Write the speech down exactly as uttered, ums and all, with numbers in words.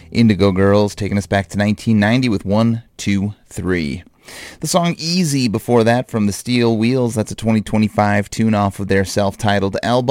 Indigo Girls taking us back to nineteen ninety with one, two, three. The song Easy before that from the Steel Wheels, that's a twenty twenty-five tune off of their self-titled album.